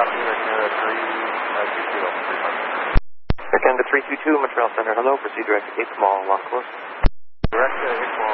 Copy, Canada 322, Canada 322, Montreal Center, hello. Proceed direct to 8 small, lock close. Direct to 8 small.